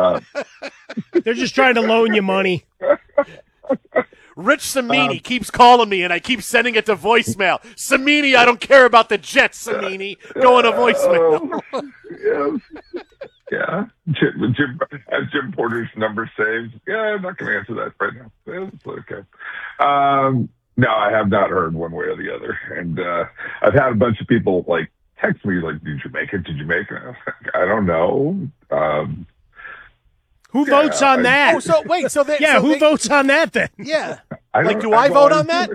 They're just trying to loan you money. Rich Cimini keeps calling me, and I keep sending it to voicemail. Cimini, I don't care about the Jets, Cimini. Going to voicemail. Yeah. Has Jim Porter's number saved? Yeah, I'm not going to answer that right now. It's okay. No, I have not heard one way or the other. And I've had a bunch of people, like, text me, like, did you make it? Did you make it? I was like, I don't know. Who votes on that? Oh, so wait, who votes on that then? Yeah. Do I vote on that?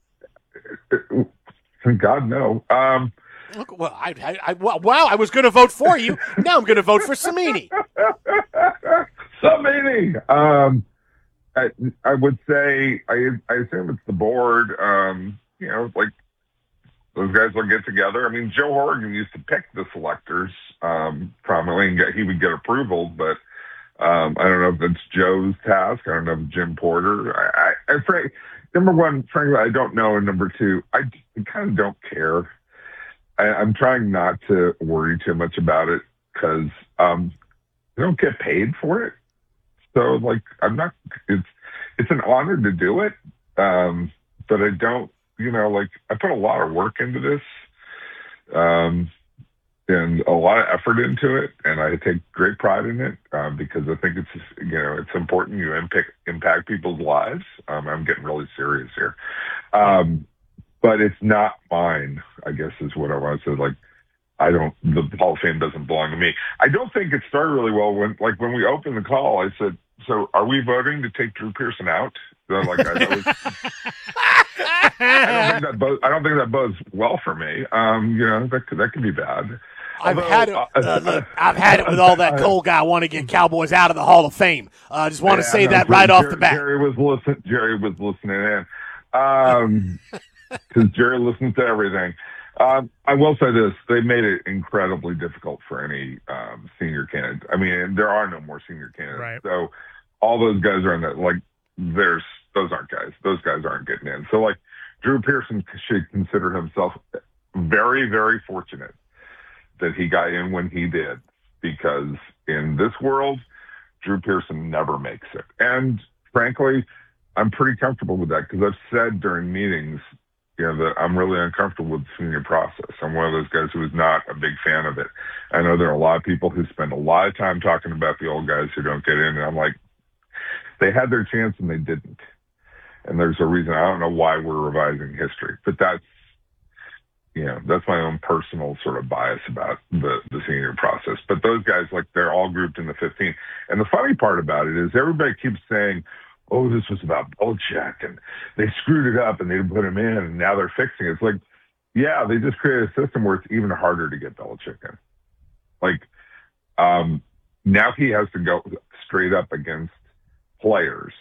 Thank God, no. Well, I was going to vote for you. Now I'm going to vote for Cimini. Cimini. I would say I assume it's the board. Like those guys will get together. I mean, Joe Horrigan used to pick the selectors prominently, and he would get approval, but. I don't know if it's Joe's task. I don't know if Jim Porter. Number one, frankly, I don't know. And number two, I kind of don't care. I'm trying not to worry too much about it because I don't get paid for it. So, like, I'm not. It's an honor to do it, but I don't. I put a lot of work into this. And a lot of effort into it, and I take great pride in it because I think it's important you impact people's lives. I'm getting really serious here, but it's not mine. I guess is what I want to say. Like, the Hall of Fame doesn't belong to me. I don't think it started really well when we opened the call. I said, "So are we voting to take Drew Pearson out?" So, like, I don't think that bodes well for me. That could be bad. I've had it with all that Cole guy want to get Cowboys out of the Hall of Fame. I just want to say that right off the bat. Jerry was listening in because Jerry listens to everything. I will say this: they made it incredibly difficult for any senior candidates. I mean, there are no more senior candidates, right. So all those guys are in that. Like, those aren't guys. Those guys aren't getting in. So, like, Drew Pearson should consider himself very, very fortunate that he got in when he did, because in this world, Drew Pearson never makes it. And frankly, I'm pretty comfortable with that because I've said during meetings, that I'm really uncomfortable with the senior process. I'm one of those guys who is not a big fan of it. I know there are a lot of people who spend a lot of time talking about the old guys who don't get in, and I'm like, they had their chance and they didn't. And there's a reason. I don't know why we're revising history, but that's my own personal sort of bias about the senior process. But those guys, like, they're all grouped in the 15. And the funny part about it is everybody keeps saying, oh, this was about Belichick, and they screwed it up, and they didn't put him in, and now they're fixing it. It's like, yeah, they just created a system where it's even harder to get Belichick in. Like, now he has to go straight up against players.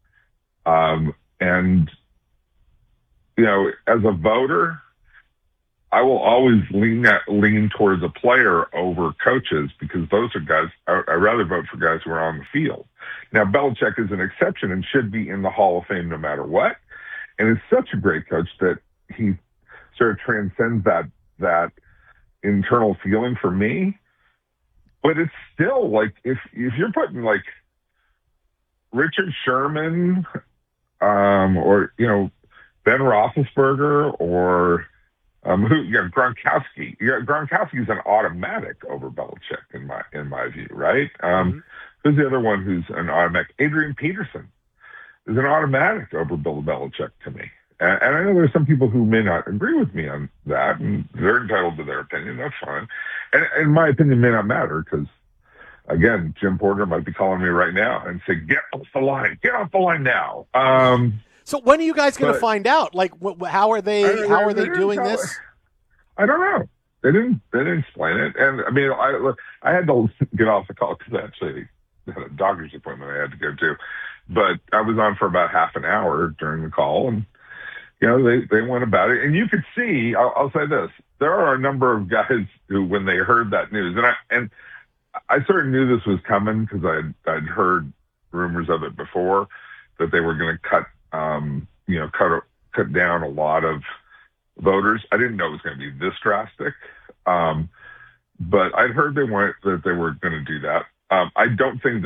And, as a voter, I will always lean towards a player over coaches because those are guys. I'd rather vote for guys who are on the field. Now, Belichick is an exception and should be in the Hall of Fame no matter what. And is such a great coach that he sort of transcends that internal feeling for me. But it's still like if you're putting like Richard Sherman, or Ben Roethlisberger or Gronkowski. Gronkowski is an automatic over Belichick in my view, right? Who's the other one who's an automatic? Adrian Peterson is an automatic over Bill Belichick to me. And I know there's some people who may not agree with me on that, and they're entitled to their opinion. That's fine. And my opinion may not matter because, again, Jim Porter might be calling me right now and say, "Get off the line! Get off the line now!" So when are you guys going to find out? Like, how are they doing this? I don't know. They didn't explain it. And I mean, I had to get off the call because I actually had a doctor's appointment I had to go to. But I was on for about half an hour during the call, and they went about it. And you could see. I'll say this: there are a number of guys who, when they heard that news, and I sort of knew this was coming because I'd heard rumors of it before that they were going to cut down a lot of voters. I didn't know it was going to be this drastic, but I'd heard that they were going to do that. I don't think